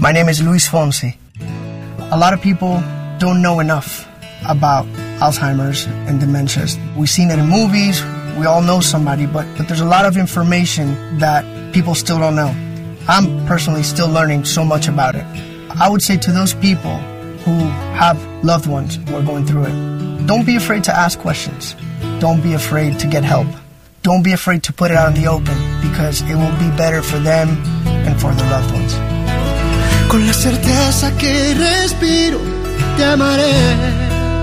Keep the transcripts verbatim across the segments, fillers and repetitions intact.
My name is Luis Fonsi. A lot of people don't know enough about Alzheimer's and dementias. We've seen it in movies, we all know somebody, but, but there's a lot of information that people still don't know. I'm personally still learning so much about it. I would say to those people who have loved ones who are going through it, don't be afraid to ask questions. Don't be afraid to get help. Don't be afraid to put it out in the open, because it will be better for them and for their loved ones. Con la certeza que respiro, te amaré.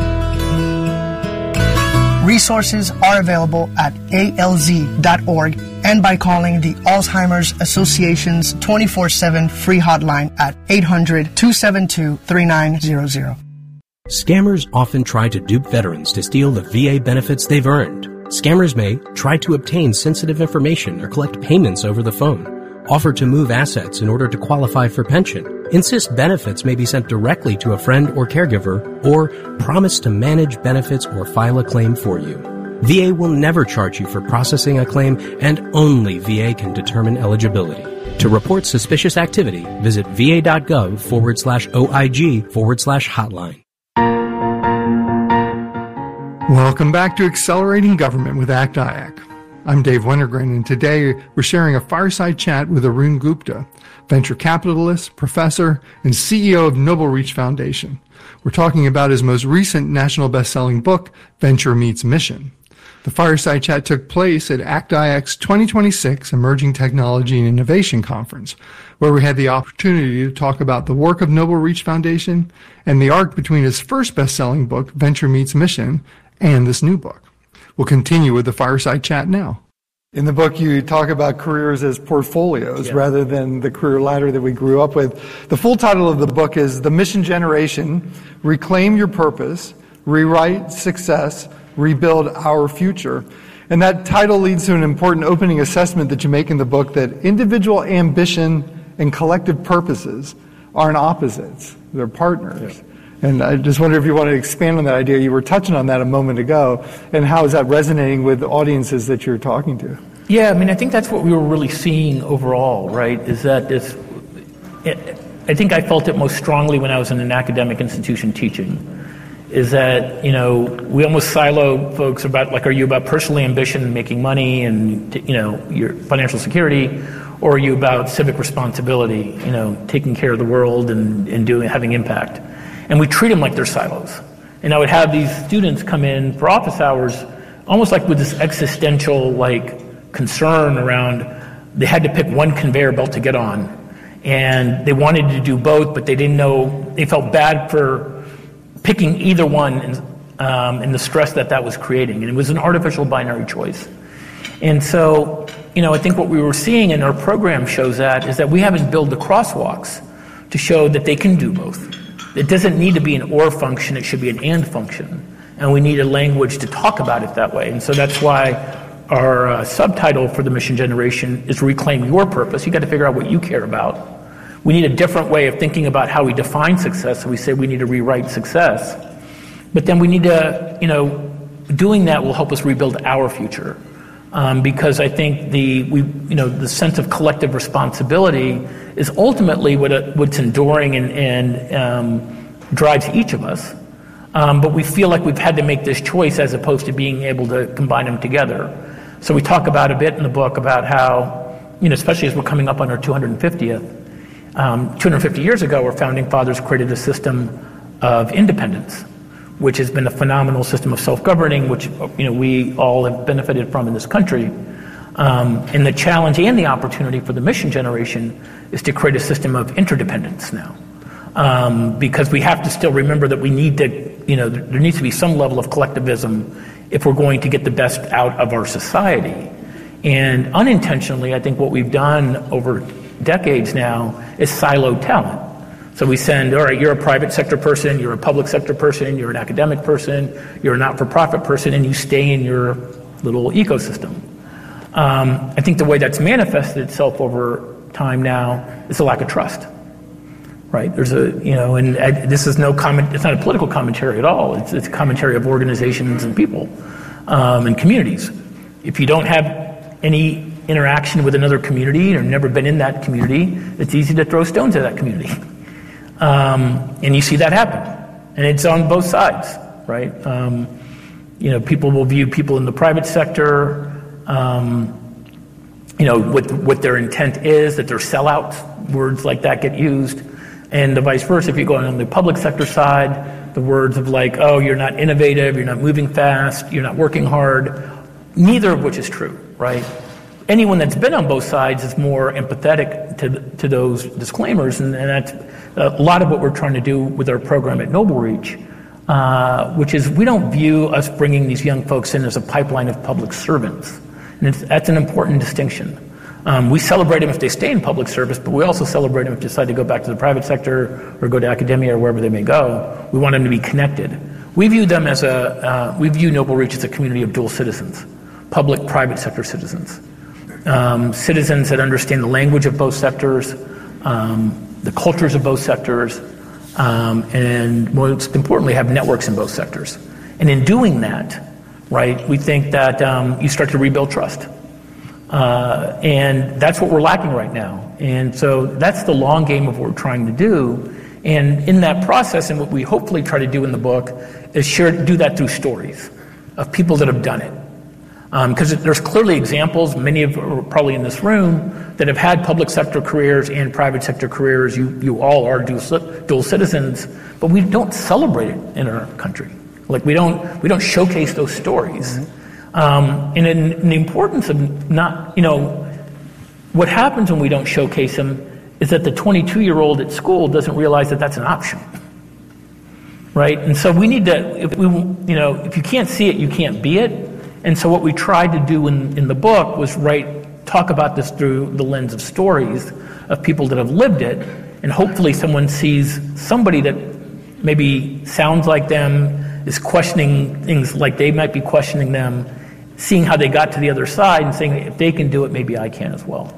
Resources are available at A L Z dot org and by calling the Alzheimer's Association's twenty-four seven free hotline at eight hundred, two seven two, three nine zero zero. Scammers often try to dupe veterans to steal the V A benefits they've earned. Scammers may try to obtain sensitive information or collect payments over the phone, offer to move assets in order to qualify for pension, insist benefits may be sent directly to a friend or caregiver, or promise to manage benefits or file a claim for you. V A will never charge you for processing a claim, and only V A can determine eligibility. To report suspicious activity, visit va.gov forward slash OIG forward slash hotline. Welcome back to Accelerating Government with ACT I A C. I'm Dave Wintergren, and today we're sharing a fireside chat with Arun Gupta, venture capitalist, professor, and C E O of Noble Reach Foundation. We're talking about his most recent national best-selling book, Venture Meets Mission. The fireside chat took place at ACT I A C's twenty twenty-six Emerging Technology and Innovation Conference, where we had the opportunity to talk about the work of Noble Reach Foundation and the arc between his first best-selling book, Venture Meets Mission, and this new book. We'll continue with the fireside chat now. In the book, you talk about careers as portfolios yeah. rather than the career ladder that we grew up with. The full title of the book is The Mission Generation, Reclaim Your Purpose, Rewrite Success, Rebuild Our Future. And that title leads to an important opening assessment that you make in the book, that individual ambition and collective purposes aren't opposites. They're partners. Yeah. And I just wonder if you want to expand on that idea. You were touching on that a moment ago, and how is that resonating with the audiences that you're talking to? Yeah, I mean, I think that's what we were really seeing overall, right, is that this, I think I felt it most strongly when I was in an academic institution teaching, is that, you know, we almost silo folks about, like, are you about personal ambition and making money and, you know, your financial security, or are you about civic responsibility, you know, taking care of the world and, and doing, having impact? And we treat them like they're silos. And I would have these students come in for office hours almost like with this existential like concern around they had to pick one conveyor belt to get on. And they wanted to do both, but they didn't know, they felt bad for picking either one and, um, and the stress that that was creating. And it was an artificial binary choice. And so, you know, I think what we were seeing in our program shows that, is that we haven't built the crosswalks to show that they can do both. It doesn't need to be an or function, it should be an and function. And we need a language to talk about it that way. And so that's why our uh, subtitle for the Mission Generation is Reclaim Your Purpose. You got to figure out what you care about. We need a different way of thinking about how we define success. So we say we need to rewrite success. But then we need to, you know, doing that will help us rebuild our future. Um, because I think the we you know the sense of collective responsibility is ultimately what a, what's enduring and, and um, drives each of us. Um, but we feel like we've had to make this choice as opposed to being able to combine them together. So we talk about a bit in the book about how, you know, especially as we're coming up on our two hundred fiftieth, um, two hundred fifty years ago, our founding fathers created a system of independence, which has been a phenomenal system of self-governing, which, you know, we all have benefited from in this country. Um, and the challenge and the opportunity for the Mission Generation is to create a system of interdependence now. Um, because we have to still remember that we need to, you know, there needs to be some level of collectivism if we're going to get the best out of our society. And unintentionally, I think what we've done over decades now is silo talent. So we send, all right, you're a private sector person, you're a public sector person, you're an academic person, you're a not-for-profit person, and you stay in your little ecosystem. Um, I think the way that's manifested itself over time now is a lack of trust, right? There's a, you know, and I, this is no comment, it's not a political commentary at all. It's, it's a commentary of organizations and people um, and communities. If you don't have any interaction with another community or never been in that community, it's easy to throw stones at that community. Um, and you see that happen. And it's on both sides, right? Um, you know, people will view people in the private sector, um, you know, what, what their intent is, that they're sellouts, words like that get used. And the vice versa, if you go on the public sector side, the words of like, oh, you're not innovative, you're not moving fast, you're not working hard, neither of which is true, right? Anyone that's been on both sides is more empathetic to to those disclaimers, and, and that's a lot of what we're trying to do with our program at Noble Reach, uh, which is we don't view us bringing these young folks in as a pipeline of public servants, and it's, that's an important distinction. Um, we celebrate them if they stay in public service, but we also celebrate them if they decide to go back to the private sector or go to academia or wherever they may go. We want them to be connected. We view them as a uh, we view Noble Reach as a community of dual citizens, public-private sector citizens. Um, citizens that understand the language of both sectors, um, the cultures of both sectors, um, and most importantly, have networks in both sectors. And in doing that, right, we think that um, you start to rebuild trust. Uh, and that's what we're lacking right now. And so that's the long game of what we're trying to do. And in that process, and what we hopefully try to do in the book, is share, do that through stories of people that have done it. Because um, there's clearly examples, many of are probably in this room, that have had public sector careers and private sector careers. You you all are dual, dual citizens, but we don't celebrate it in our country. Like we don't we don't showcase those stories. Mm-hmm. Um, and in, in the importance of not, you know, what happens when we don't showcase them is that the twenty-two-year-old at school doesn't realize that that's an option. Right? And so we need to, if we, you know, if you can't see it, you can't be it. And so what we tried to do in, in the book was write, talk about this through the lens of stories of people that have lived it, and hopefully someone sees somebody that maybe sounds like them, is questioning things like they might be questioning them, seeing how they got to the other side and saying, if they can do it, maybe I can as well.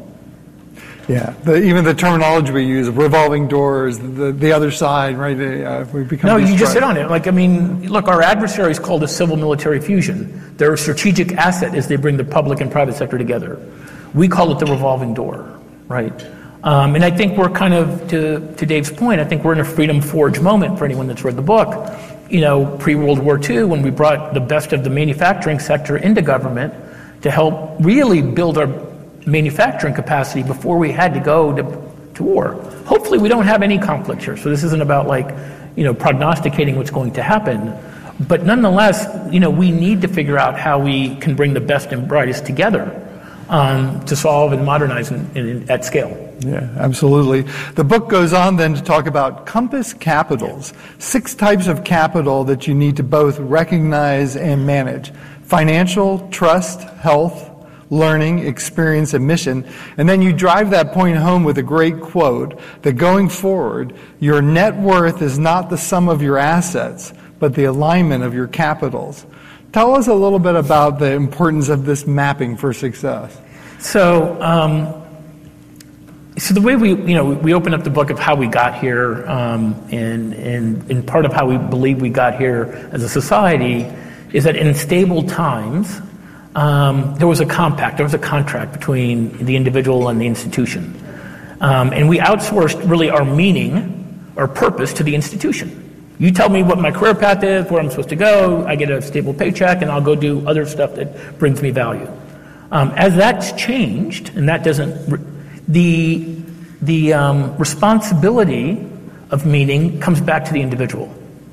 Yeah, the, even the terminology we use, revolving doors, the the other side, right? Uh, we become no, you just hit on it. Like, I mean, look, our adversaries called it civil-military fusion. Their strategic asset is they bring the public and private sector together. We call it the revolving door, right? Um, and I think we're kind of, to, to Dave's point, I think we're in a Freedom Forge moment for anyone that's read the book. You know, pre-World War Two, when we brought the best of the manufacturing sector into government to help really build our manufacturing capacity before we had to go to, to war. Hopefully we don't have any conflict here, so this isn't about like, you know, prognosticating what's going to happen. But nonetheless, you know, we need to figure out how we can bring the best and brightest together um, to solve and modernize in, in, at scale. Yeah, absolutely. The book goes on then to talk about compass capitals, six types of capital that you need to both recognize and manage: financial, trust, health, learning, experience, and mission. And then you drive that point home with a great quote that going forward, your net worth is not the sum of your assets, but the alignment of your capitals. Tell us a little bit about the importance of this mapping for success. So, um, so the way we, you know, we open up the book of how we got here, um, and, and, and part of how we believe we got here as a society is that in stable times, Um, there was a compact, there was a contract between the individual and the institution. Um, and we outsourced really our meaning, our purpose to the institution. You tell me what my career path is, where I'm supposed to go, I get a stable paycheck, and I'll go do other stuff that brings me value. Um, as that's changed, and that doesn't, the, the um, responsibility of meaning comes back to the individual.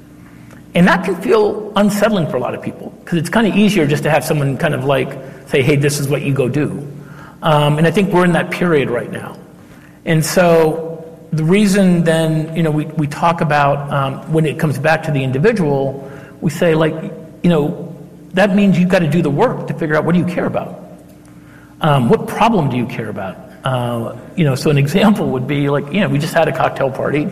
And that can feel unsettling for a lot of people, because it's kind of easier just to have someone kind of like say, hey, this is what you go do. Um, and I think we're in that period right now. And so the reason then, you know, we, we talk about um, when it comes back to the individual, we say like, you know, that means you've got to do the work to figure out what do you care about? Um, what problem do you care about? Uh, you know, so an example would be like, you know, we just had a cocktail party,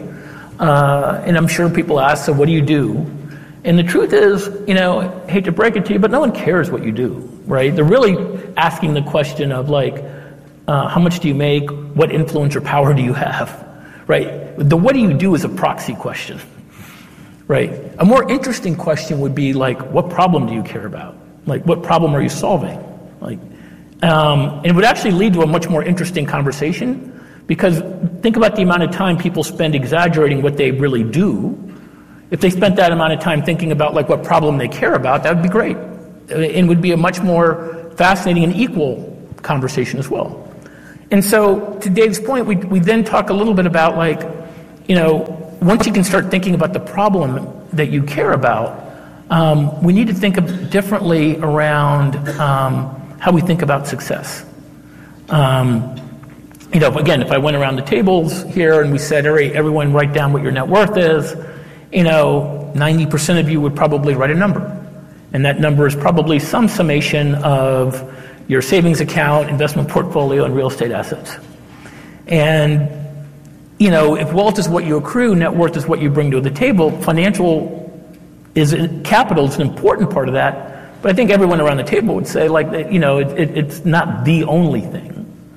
uh, and I'm sure people ask, so what do you do? And the truth is, you know, I hate to break it to you, but no one cares what you do, right? They're really asking the question of like, uh, how much do you make? What influence or power do you have, right? The what do you do is a proxy question, right? A more interesting question would be like, what problem do you care about? Like, what problem are you solving? Like, um, and it would actually lead to a much more interesting conversation, Because think about the amount of time people spend exaggerating what they really do. If they spent that amount of time thinking about like what problem they care about, that would be great. And would be a much more fascinating and equal conversation as well. And so, to Dave's point, we we then talk a little bit about like, you know, once you can start thinking about the problem that you care about, um, we need to think of differently around um, how we think about success. Um, you know, again, if I went around the tables here and we said, all right, everyone write down what your net worth is, you know, ninety percent of you would probably write a number. And that number is probably some summation of your savings account, investment portfolio, and real estate assets. And, you know, if wealth is what you accrue, net worth is what you bring to the table, financial is, capital is an important part of that. But I think everyone around the table would say, like, you know, it, it, it's not the only thing.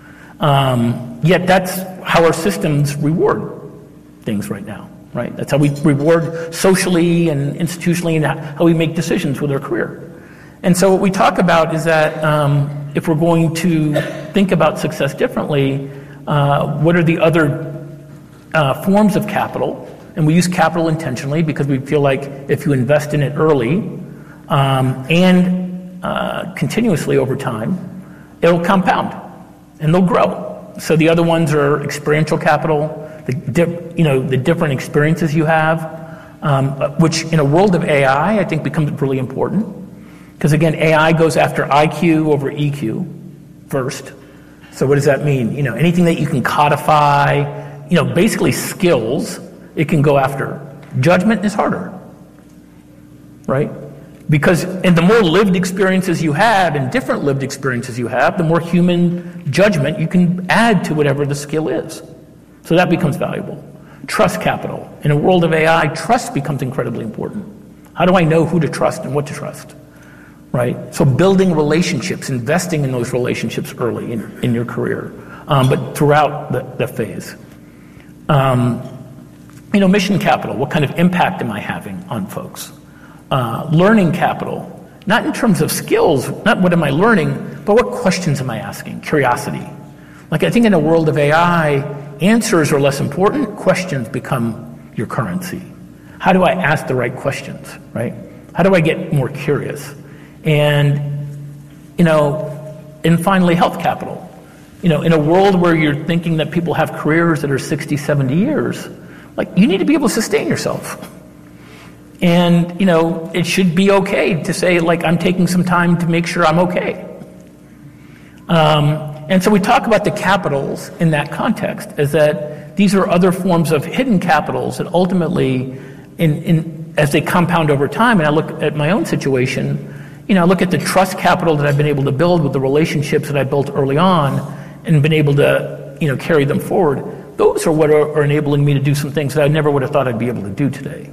Um, yet that's how our systems reward things right now, right? That's how we reward socially and institutionally and how we make decisions with our career. And so what we talk about is that um, if we're going to think about success differently, uh, what are the other uh, forms of capital? And we use capital intentionally because we feel like if you invest in it early um, and uh, continuously over time, it'll compound and they'll grow. So the other ones are experiential capital, the di- you know the different experiences you have, um, which in a world of A I, I think becomes really important. Because again, A I goes after I Q over E Q first. So what does that mean? You know, anything that you can codify, you know, basically skills, it can go after. Judgment is harder, right? Because and the more lived experiences you have and different lived experiences you have, the more human judgment you can add to whatever the skill is. So that becomes valuable. Trust capital. In a world of A I, trust becomes incredibly important. How do I know who to trust and what to trust? Right? So building relationships, investing in those relationships early in, in your career, um, but throughout the, the phase. Um, you know, mission capital, what kind of impact am I having on folks? Uh, learning capital, not in terms of skills, not what am I learning, but what questions am I asking? Curiosity. Like I think in a world of A I, answers are less important, questions become your currency. How do I ask the right questions, right? How do I get more curious? And, you know, and finally, health capital. You know, in a world where you're thinking that people have careers that are sixty, seventy years, like, you need to be able to sustain yourself. And, you know, it should be okay to say, like, I'm taking some time to make sure I'm okay. Um, and so we talk about the capitals in that context, as that these are other forms of hidden capitals that ultimately, in, in as they compound over time, and I look at my own situation, you know, I look at the trust capital that I've been able to build with the relationships that I built early on and been able to, you know, carry them forward. Those are what are, are enabling me to do some things that I never would have thought I'd be able to do today.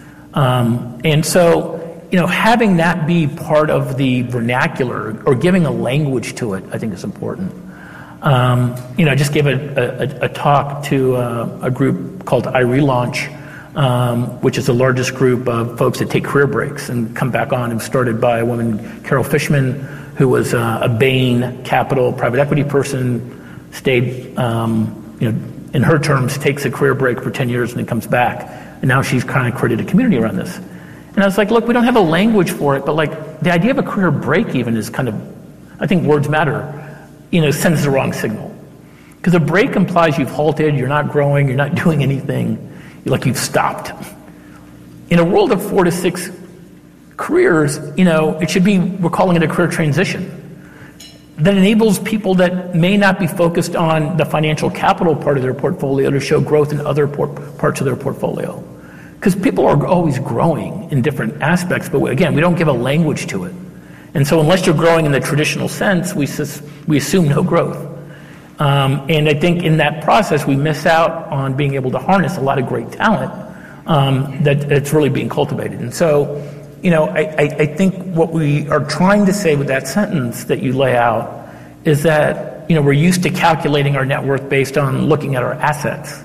Um, and so, you know, having that be part of the vernacular or giving a language to it, I think is important. Um, you know, I just gave a, a, a talk to uh, a group called iRelaunch, Um, which is the largest group of folks that take career breaks and come back on. It was started by a woman, Carol Fishman, who was uh, a Bain Capital private equity person, stayed, um, you know, in her terms, takes a career break for ten years and then comes back. And now she's kind of created a community around this. And I was like, look, we don't have a language for it, but like the idea of a career break even is kind of, I think words matter, you know, sends the wrong signal. Because a break implies you've halted, you're not growing, you're not doing anything. Like you've stopped. In a world of four to six careers, you know, it should be, we're calling it a career transition that enables people that may not be focused on the financial capital part of their portfolio to show growth in other por- parts of their portfolio. Because people are always growing in different aspects, but again, we don't give a language to it. And so unless you're growing in the traditional sense, we, sus- we assume no growth. Um, and I think in that process, we miss out on being able to harness a lot of great talent um, that it's really being cultivated. And so, you know, I, I, I think what we are trying to say with that sentence that you lay out is that, you know, we're used to calculating our net worth based on looking at our assets.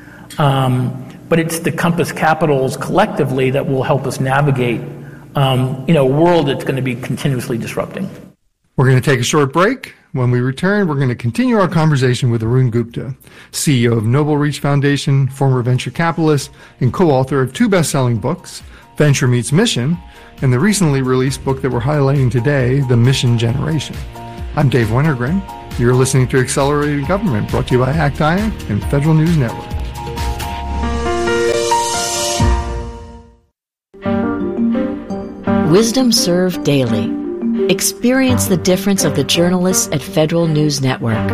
Um, but it's the Compass Capitals collectively that will help us navigate, um, you know, a world that's going to be continuously disrupting. We're going to take a short break. When we return, we're going to continue our conversation with Arun Gupta, C E O of Noble Reach Foundation, former venture capitalist, and co-author of two best-selling books, Venture Meets Mission, and the recently released book that we're highlighting today, The Mission Generation. I'm Dave Wennergren. You're listening to Accelerating Government, brought to you by ACT I A C and Federal News Network. Wisdom Served Daily. Experience the difference of the journalists at Federal News Network.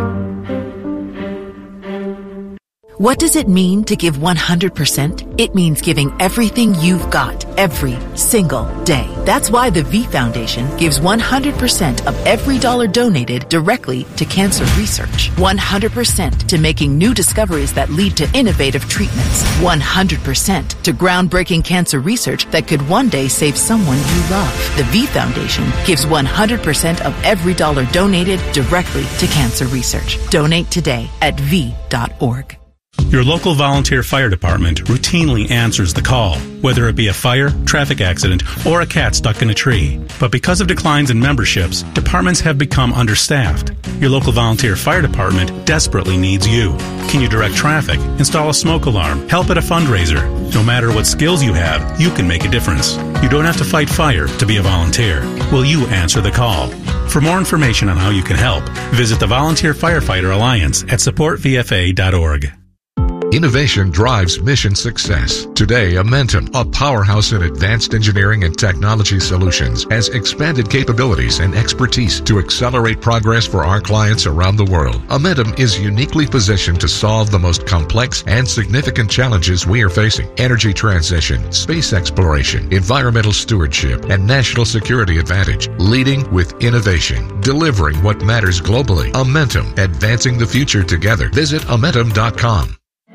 What does it mean to give one hundred percent? It means giving everything you've got every single day. That's why the V Foundation gives one hundred percent of every dollar donated directly to cancer research. one hundred percent to making new discoveries that lead to innovative treatments. one hundred percent to groundbreaking cancer research that could one day save someone you love. The V Foundation gives one hundred percent of every dollar donated directly to cancer research. Donate today at v dot org. Your local volunteer fire department routinely answers the call, whether it be a fire, traffic accident, or a cat stuck in a tree. But because of declines in memberships, departments have become understaffed. Your local volunteer fire department desperately needs you. Can you direct traffic, install a smoke alarm, help at a fundraiser? No matter what skills you have, you can make a difference. You don't have to fight fire to be a volunteer. Will you answer the call? For more information on how you can help, visit the Volunteer Firefighter Alliance at support v f a dot org. Innovation drives mission success. Today, Amentum, a powerhouse in advanced engineering and technology solutions, has expanded capabilities and expertise to accelerate progress for our clients around the world. Amentum is uniquely positioned to solve the most complex and significant challenges we are facing: energy transition, space exploration, environmental stewardship, and national security advantage. Leading with innovation, delivering what matters globally. Amentum, advancing the future together. Visit amentum dot com.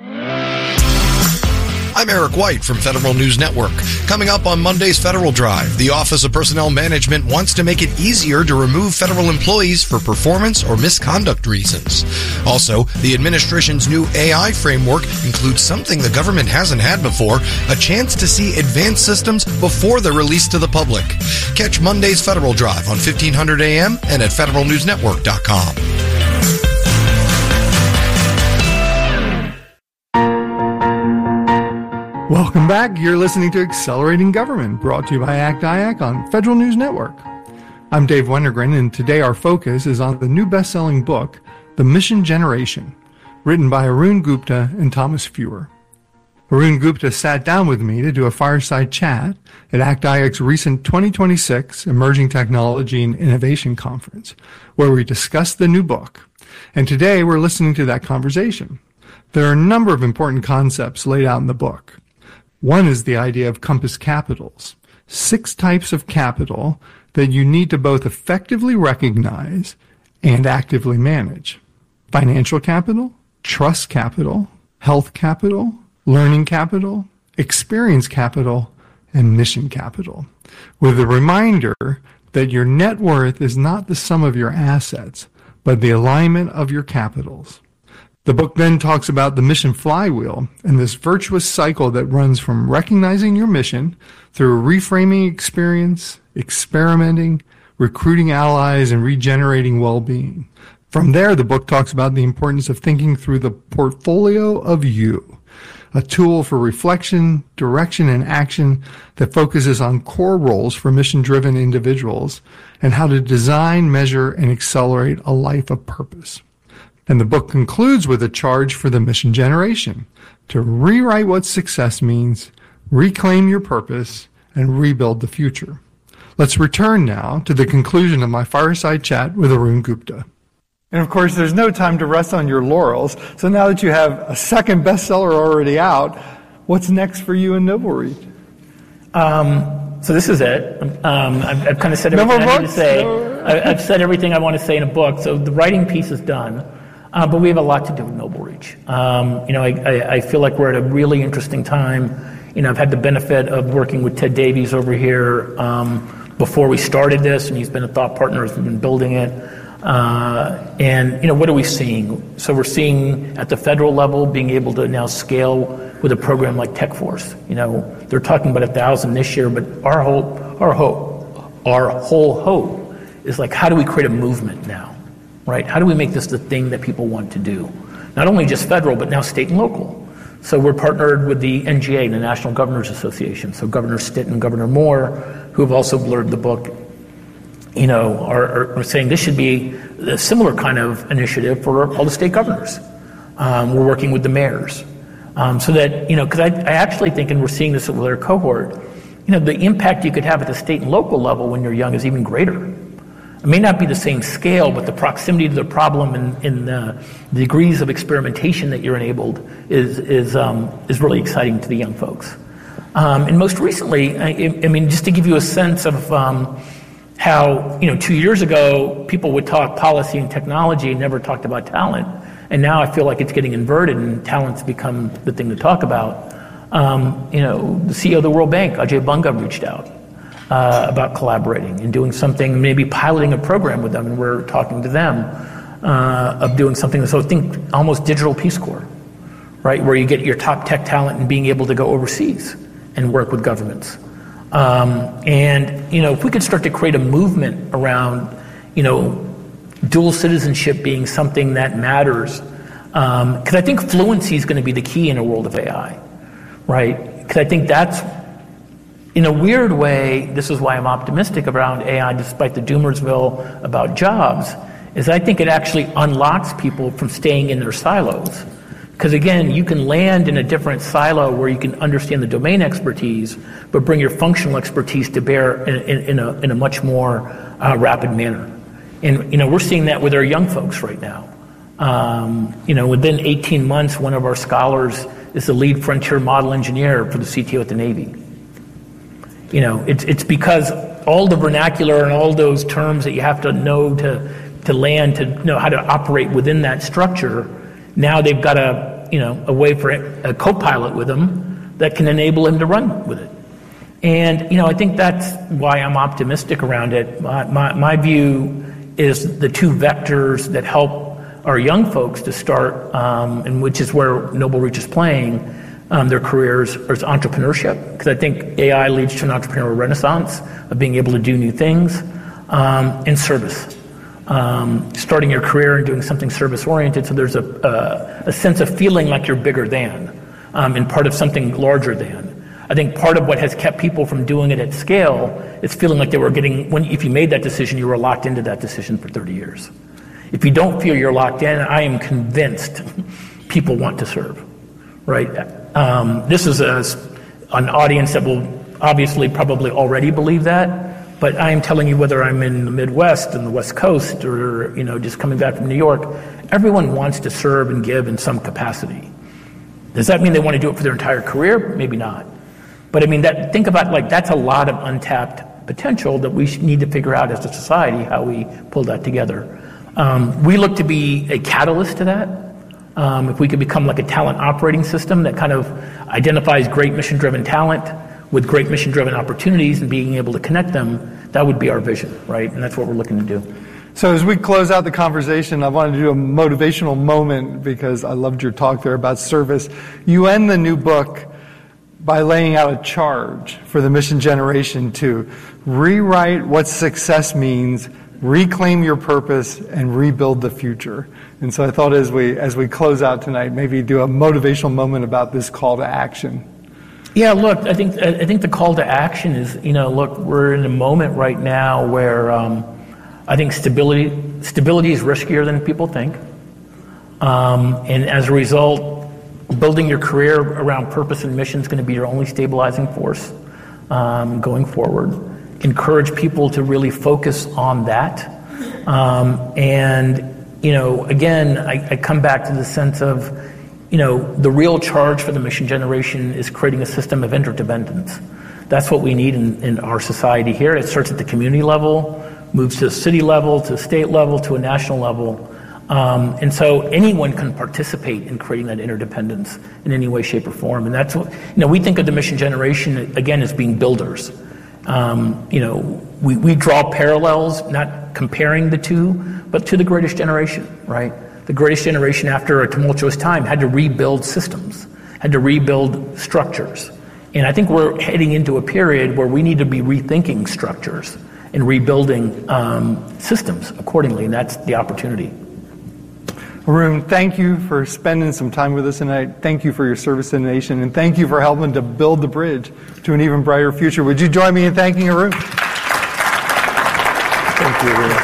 I'm Eric White from Federal News Network. Coming up on Monday's Federal Drive, the Office of Personnel Management wants to make it easier to remove federal employees for performance or misconduct reasons. Also, the administration's new A I framework includes something the government hasn't had before, a chance to see advanced systems before they're released to the public. Catch Monday's Federal Drive on fifteen hundred A M and at federal news network dot com. Welcome back. You're listening to Accelerating Government, brought to you by ACT I A C on Federal News Network. I'm Dave Wennergren, and today our focus is on the new best-selling book, The Mission Generation, written by Arun Gupta and Thomas Feuer. Arun Gupta sat down with me to do a fireside chat at ACT I A C's recent twenty twenty-six Emerging Technology and Innovation Conference, where we discussed the new book. And today we're listening to that conversation. There are a number of important concepts laid out in the book. One is the idea of compass capitals, six types of capital that you need to both effectively recognize and actively manage. Financial capital, trust capital, health capital, learning capital, experience capital, and mission capital, with a reminder that your net worth is not the sum of your assets, but the alignment of your capitals. The book then talks about the mission flywheel and this virtuous cycle that runs from recognizing your mission through reframing experience, experimenting, recruiting allies, and regenerating well-being. From there, the book talks about the importance of thinking through the portfolio of you, a tool for reflection, direction, and action that focuses on core roles for mission-driven individuals and how to design, measure, and accelerate a life of purpose. And the book concludes with a charge for the mission generation to rewrite what success means, reclaim your purpose, and rebuild the future. Let's return now to the conclusion of my fireside chat with Arun Gupta. And of course, there's no time to rest on your laurels. So now that you have a second bestseller already out, what's next for you in Noble Reach? Um, so this is it. Um, I've, I've kind of said everything no I need to say. No. I, I've said everything I want to say in a book. So the writing piece is done. Uh, but we have a lot to do with Noble Reach. Um, you know, I, I, I feel like we're at a really interesting time. You know, I've had the benefit of working with Ted Davies over here um, before we started this, and he's been a thought partner as we've been building it. Uh, and, you know, what are we seeing? So we're seeing at the federal level being able to now scale with a program like TechForce. You know, they're talking about a thousand this year, but our hope, our hope, our whole hope is like, how do we create a movement now? right? How do we make this the thing that people want to do? Not only just federal, but now state and local. So we're partnered with the N G A, the National Governors Association. So Governor Stitt and Governor Moore, who have also blurred the book, you know, are, are saying this should be a similar kind of initiative for all the state governors. Um, we're working with the mayors. Um, so that, you know, because I, I actually think, and we're seeing this with our cohort, you know, the impact you could have at the state and local level when you're young is even greater. It may not be the same scale, but the proximity to the problem and, and uh, the degrees of experimentation that you're enabled is is um, is really exciting to the young folks. Um, and most recently, I, I mean, just to give you a sense of um, how, you know, two years ago, people would talk policy and technology and never talked about talent. And now I feel like it's getting inverted and talent's become the thing to talk about. Um, you know, the C E O of the World Bank, Ajay Banga, reached out uh, about collaborating and doing something, maybe piloting a program with them, and we're talking to them uh, of doing something. So think almost digital Peace Corps, right, where you get your top tech talent and being able to go overseas and work with governments. Um, and, you know, if we could start to create a movement around, you know, dual citizenship being something that matters, because um, I think fluency is going to be the key in a world of A I, right? Because I think that's, in a weird way, this is why I'm optimistic around A I, despite the Doomersville about jobs, is I think it actually unlocks people from staying in their silos. Because again, you can land in a different silo where you can understand the domain expertise, but bring your functional expertise to bear in, in, in, a, in a much more uh, rapid manner. And, you know, we're seeing that with our young folks right now. Um, you know, within eighteen months, one of our scholars is the lead frontier model engineer for the C T O at the Navy. You know, it's it's because all the vernacular and all those terms that you have to know to, to land, to know how to operate within that structure, now they've got a, you know, a way for a co-pilot with them that can enable him to run with it. And, you know, I think that's why I'm optimistic around it. My, my, my view is the two vectors that help our young folks to start, um, and which is where Noble Reach is playing um, their careers, is entrepreneurship. Because I think A I leads to an entrepreneurial renaissance of being able to do new things, um, and service. Um, starting your career and doing something service-oriented, so there's a, a, a sense of feeling like you're bigger than, um, and part of something larger than. I think part of what has kept people from doing it at scale is feeling like they were getting, when, if you made that decision, you were locked into that decision for thirty years. If you don't feel you're locked in, I am convinced people want to serve, right? Um, this is a, an audience that will obviously probably already believe that, but I am telling you, whether I'm in the Midwest and the West Coast or, you know, just coming back from New York, everyone wants to serve and give in some capacity. Does that mean they want to do it for their entire career? Maybe not. But I mean, that, think about, like, that's a lot of untapped potential that we need to figure out as a society how we pull that together. Um, we look to be a catalyst to that. Um, if we could become like a talent operating system that kind of identifies great mission-driven talent with great mission-driven opportunities and being able to connect them, that would be our vision, right? And that's what we're looking to do. So as we close out the conversation, I wanted to do a motivational moment because I loved your talk there about service. You end the new book by laying out a charge for the mission generation to rewrite what success means, reclaim your purpose, and rebuild the future. And so I thought as we as we close out tonight, maybe do a motivational moment about this call to action. Yeah, look, I think I think the call to action is, you know, look, we're in a moment right now where um, I think stability stability is riskier than people think, um, and as a result, building your career around purpose and mission is going to be your only stabilizing force um, going forward. Encourage people to really focus on that. Um, and, you know, again, I, I come back to the sense of, you know, the real charge for the mission generation is creating a system of interdependence. That's what we need in, in our society here. It starts at the community level, moves to the city level, to the state level, to a national level. Um, and so anyone can participate in creating that interdependence in any way, shape, or form. And that's what, you know, we think of the mission generation, again, as being builders. Um, you know, we, we draw parallels, not comparing the two, but to the greatest generation, right? The greatest generation, after a tumultuous time, had to rebuild systems, had to rebuild structures. And I think we're heading into a period where we need to be rethinking structures and rebuilding um, systems accordingly, and that's the opportunity. Arun, thank you for spending some time with us tonight. Thank you for your service to the nation, and thank you for helping to build the bridge to an even brighter future. Would you join me in thanking Arun? Thank you, Arun.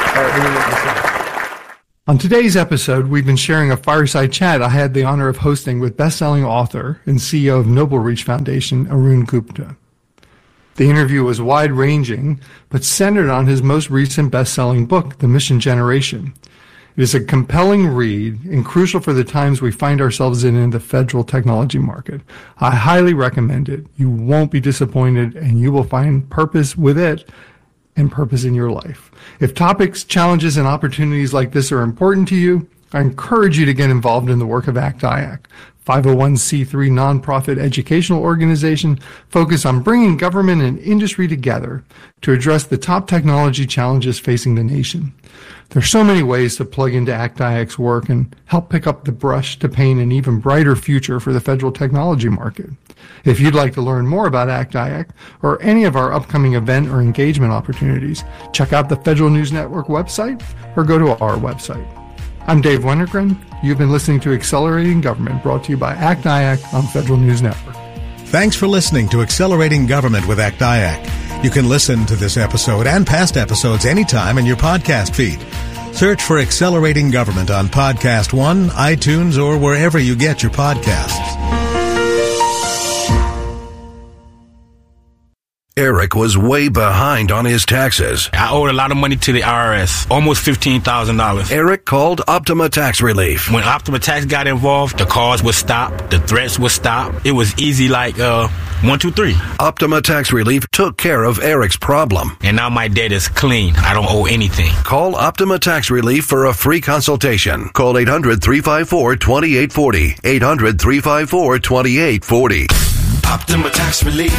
On today's episode, we've been sharing a fireside chat I had the honor of hosting with best-selling author and C E O of Noble Reach Foundation, Arun Gupta. The interview was wide-ranging, but centered on his most recent best-selling book, The Mission Generation. It is a compelling read and crucial for the times we find ourselves in in the federal technology market. I highly recommend it. You won't be disappointed, and you will find purpose with it and purpose in your life. If topics, challenges, and opportunities like this are important to you, I encourage you to get involved in the work of ACT I A C, five oh one c three nonprofit educational organization focused on bringing government and industry together to address the top technology challenges facing the nation. There's so many ways to plug into ACT I A C's work and help pick up the brush to paint an even brighter future for the federal technology market. If you'd like to learn more about ACT I A C or any of our upcoming event or engagement opportunities, check out the Federal News Network website or go to our website. I'm Dave Wennergren. You've been listening to Accelerating Government, brought to you by ACT I A C on Federal News Network. Thanks for listening to Accelerating Government with ACT I A C. You can listen to this episode and past episodes anytime in your podcast feed. Search for Accelerating Government on Podcast One, iTunes, or wherever you get your podcasts. Eric was way behind on his taxes. I owed a lot of money to the I R S, almost fifteen thousand dollars. Eric called Optima Tax Relief. When Optima Tax got involved, the calls would stop, the threats would stop. It was easy like uh, one, two, three. Optima Tax Relief took care of Eric's problem. And now my debt is clean. I don't owe anything. Call Optima Tax Relief for a free consultation. Call eight hundred, three five four, two eight four zero. eight hundred, three five four, two eight four zero. Optima Tax Relief.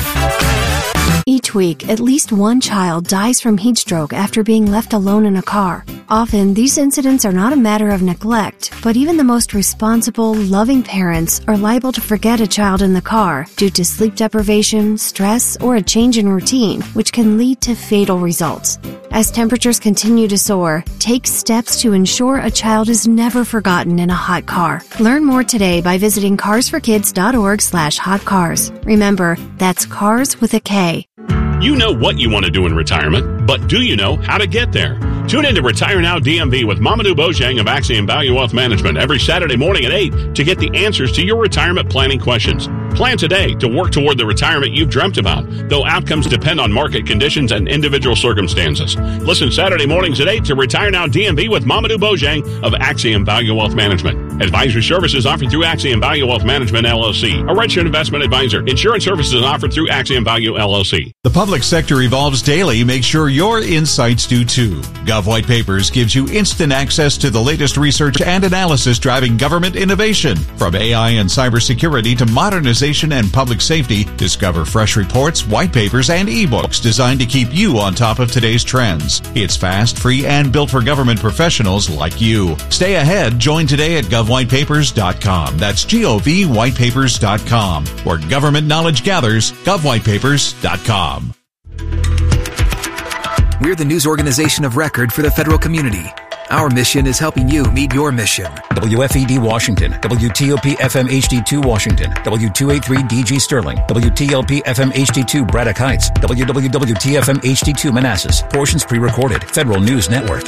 Each week, at least one child dies from heat stroke after being left alone in a car. Often, these incidents are not a matter of neglect, but even the most responsible, loving parents are liable to forget a child in the car due to sleep deprivation, stress, or a change in routine, which can lead to fatal results. As temperatures continue to soar, take steps to ensure a child is never forgotten in a hot car. Learn more today by visiting cars for kids dot org slash hot cars. Remember, that's cars with a K. You know what you want to do in retirement, but do you know how to get there? Tune in to Retire Now D M V with Mamadou Bojang of Axiom Value Wealth Management every Saturday morning at eight to get the answers to your retirement planning questions. Plan today to work toward the retirement you've dreamt about, though outcomes depend on market conditions and individual circumstances. Listen Saturday mornings at eight to Retire Now D M V with Mamadou Bojang of Axiom Value Wealth Management. Advisory services offered through Axiom Value Wealth Management, L L C, a registered investment advisor. Insurance services offered through Axiom Value, L L C. The public sector evolves daily. Make sure your insights do too. Gov White Papers gives you instant access to the latest research and analysis driving government innovation. From A I and cybersecurity to modernization and public safety, discover fresh reports, white papers, and ebooks designed to keep you on top of today's trends. It's fast, free, and built for government professionals like you. Stay ahead. Join today at gov white papers dot com. That's G O V white papers dot com. Where government knowledge gathers, gov white papers dot com. We're the news organization of record for the federal community. Our mission is helping you meet your mission. W F E D Washington, W T O P F M H D two Washington, W two eighty-three D G Sterling, W T L P F M H D two Braddock Heights, W W W T F M H D two Manassas. Portions pre-recorded. Federal News Network.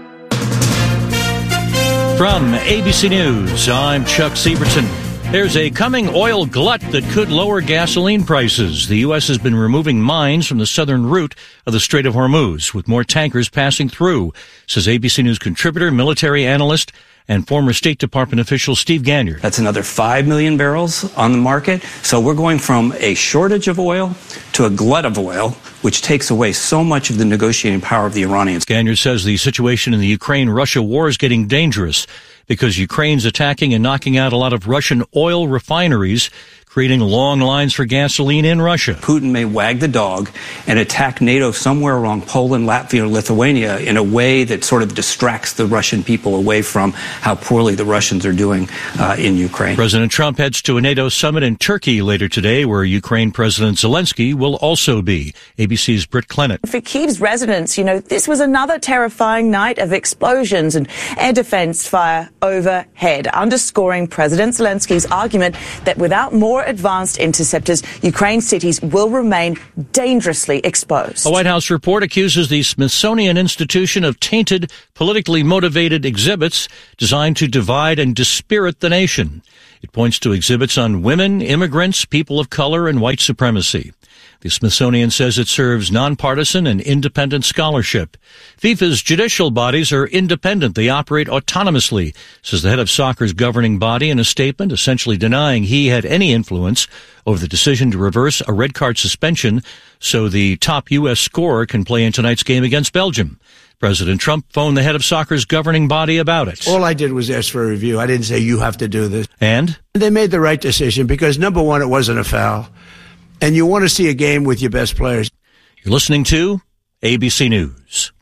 From A B C News, I'm Chuck Siebertson. There's a coming oil glut that could lower gasoline prices. The U S has been removing mines from the southern route of the Strait of Hormuz, with more tankers passing through, says A B C News contributor, military analyst, and former State Department official Steve Ganyard. That's another five million barrels on the market. So we're going from a shortage of oil to a glut of oil, which takes away so much of the negotiating power of the Iranians. Ganyard says the situation in the Ukraine-Russia war is getting dangerous because Ukraine's attacking and knocking out a lot of Russian oil refineries, creating long lines for gasoline in Russia. Putin may wag the dog and attack NATO somewhere along Poland, Latvia, or Lithuania in a way that sort of distracts the Russian people away from how poorly the Russians are doing uh, in Ukraine. President Trump heads to a NATO summit in Turkey later today, where Ukraine President Zelensky will also be. A B C's Britt Clennett. For Kyiv's residents, you know, this was another terrifying night of explosions and air defense fire overhead, underscoring President Zelensky's argument that without more advanced interceptors, Ukraine's cities will remain dangerously exposed. A White House report accuses the Smithsonian Institution of tainted, politically motivated exhibits designed to divide and dispirit the nation. It points to exhibits on women, immigrants, people of color, and white supremacy. The Smithsonian says it serves nonpartisan and independent scholarship. FIFA's judicial bodies are independent. They operate autonomously, says the head of soccer's governing body in a statement, essentially denying he had any influence over the decision to reverse a red card suspension so the top U S scorer can play in tonight's game against Belgium. President Trump phoned the head of soccer's governing body about it. All I did was ask for a review. I didn't say you have to do this. And? They made the right decision because, number one, it wasn't a foul. And you want to see a game with your best players. You're listening to A B C News.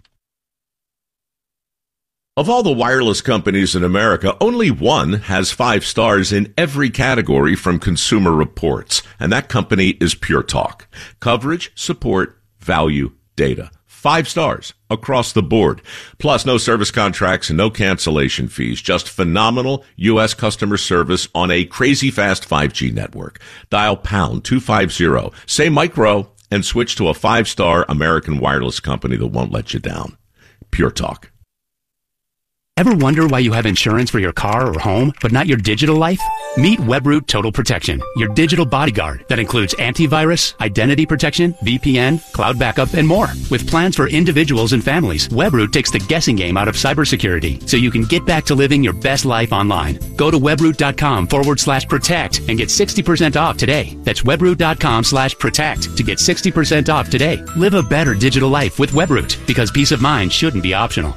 Of all the wireless companies in America, only one has five stars in every category from Consumer Reports, and that company is Pure Talk. Coverage, support, value, data. Five stars across the board. Plus, no service contracts and no cancellation fees. Just phenomenal U S customer service on a crazy fast five G network. Dial pound two fifty, say micro, and switch to a five-star American wireless company that won't let you down. Pure Talk. Ever wonder why you have insurance for your car or home, but not your digital life? Meet Webroot Total Protection, your digital bodyguard that includes antivirus, identity protection, V P N, cloud backup, and more. With plans for individuals and families, Webroot takes the guessing game out of cybersecurity so you can get back to living your best life online. Go to webroot.com forward slash protect and get sixty percent off today. That's webroot.com slash protect to get sixty percent off today. Live a better digital life with Webroot because peace of mind shouldn't be optional.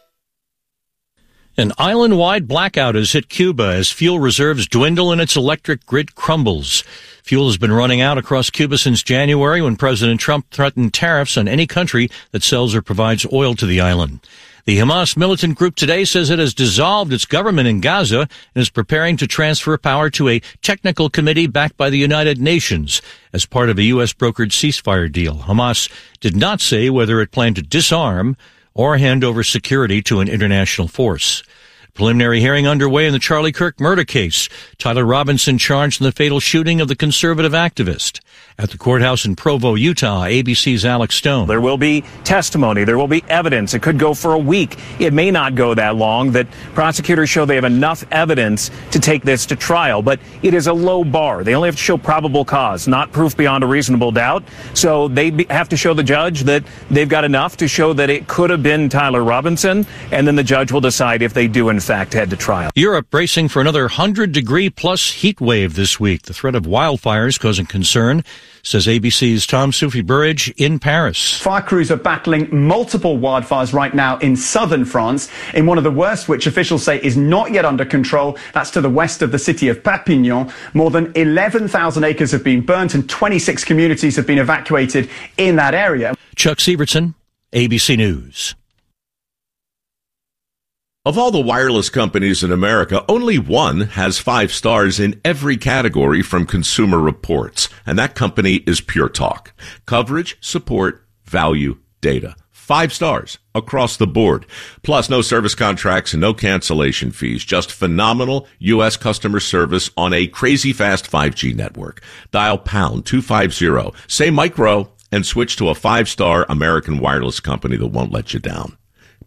An island-wide blackout has hit Cuba as fuel reserves dwindle and its electric grid crumbles. Fuel has been running out across Cuba since January when President Trump threatened tariffs on any country that sells or provides oil to the island. The Hamas militant group today says it has dissolved its government in Gaza and is preparing to transfer power to a technical committee backed by the United Nations as part of a U S brokered ceasefire deal. Hamas did not say whether it planned to disarm or hand over security to an international force. Preliminary hearing underway in the Charlie Kirk murder case. Tyler Robinson charged in the fatal shooting of the conservative activist. At the courthouse in Provo, Utah, A B C's Alex Stone. There will be testimony. There will be evidence. It could go for a week. It may not go that long. That prosecutors show they have enough evidence to take this to trial. But it is a low bar. They only have to show probable cause, not proof beyond a reasonable doubt. So they have to show the judge that they've got enough to show that it could have been Tyler Robinson. And then the judge will decide if they do, in fact, head to trial. Europe bracing for another one hundred degree plus heat wave this week. The threat of wildfires causing concern, says A B C's Tom Soufi Burridge in Paris. Fire crews are battling multiple wildfires right now in southern France, in one of the worst, which officials say is not yet under control. That's to the west of the city of Perpignan. More than eleven thousand acres have been burnt and twenty-six communities have been evacuated in that area. Chuck Sievertson, A B C News. Of all the wireless companies in America, only one has five stars in every category from Consumer Reports, and that company is Pure Talk. Coverage, support, value, data. Five stars across the board. Plus, no service contracts and no cancellation fees. Just phenomenal U S customer service on a crazy fast five G network. Dial pound two fifty, say micro, and switch to a five-star American wireless company that won't let you down.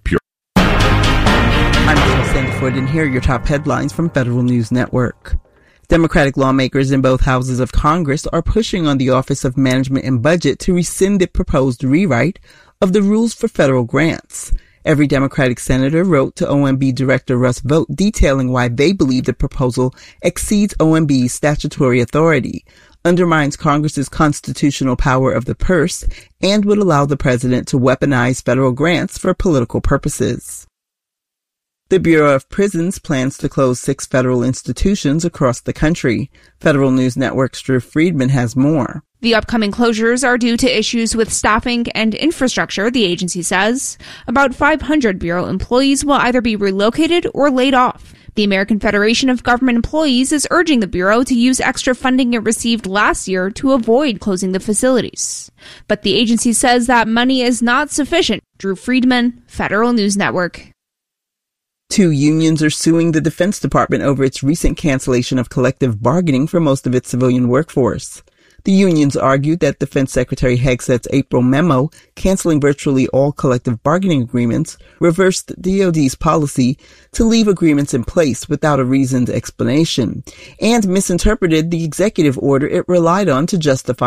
I'm Jill Sandford, and here are your top headlines from Federal News Network. Democratic lawmakers in both houses of Congress are pushing on the Office of Management and Budget to rescind the proposed rewrite of the rules for federal grants. Every Democratic senator wrote to O M B Director Russ Vought detailing why they believe the proposal exceeds O M B's statutory authority, undermines Congress's constitutional power of the purse, and would allow the president to weaponize federal grants for political purposes. The Bureau of Prisons plans to close six federal institutions across the country. Federal News Network's Drew Friedman has more. The upcoming closures are due to issues with staffing and infrastructure, the agency says. About five hundred Bureau employees will either be relocated or laid off. The American Federation of Government Employees is urging the Bureau to use extra funding it received last year to avoid closing the facilities. But the agency says that money is not sufficient. Drew Friedman, Federal News Network. Two unions are suing the Defense Department over its recent cancellation of collective bargaining for most of its civilian workforce. The unions argued that Defense Secretary Hegset's April memo canceling virtually all collective bargaining agreements reversed D O D's policy to leave agreements in place without a reasoned explanation and misinterpreted the executive order it relied on to justify